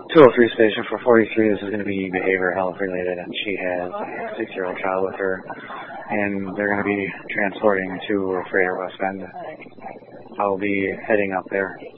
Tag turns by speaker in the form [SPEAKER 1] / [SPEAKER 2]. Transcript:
[SPEAKER 1] 203 station for 43. This is going to be behavioral health related, and she has a 6-year-old child with her, and they're going to be transporting to Freighter West Bend. I'll be heading up there.